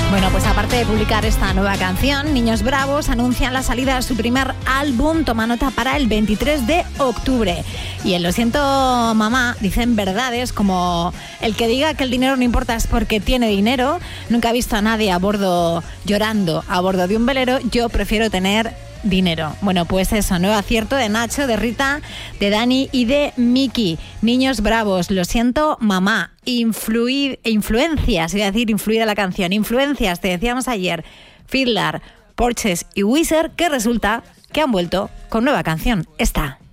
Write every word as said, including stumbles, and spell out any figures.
Bueno, pues aparte de publicar esta nueva canción, Niños Bravos anuncian la salida de su primer álbum, toma nota, para el veintitrés de octubre. Y en Lo siento, mamá, dicen verdades como: el que diga que el dinero no importa es porque tiene dinero, nunca he visto a nadie a bordo llorando a bordo de un velero, yo prefiero tener dinero. Bueno, pues eso, nuevo acierto de Nacho, de Rita, de Dani y de Miki. Niños Bravos, Lo siento, mamá. Influir, influencias, iba a decir influir a la canción. Influencias, te decíamos ayer, Fiddler, Porches y Weezer, que resulta que han vuelto con nueva canción. Esta.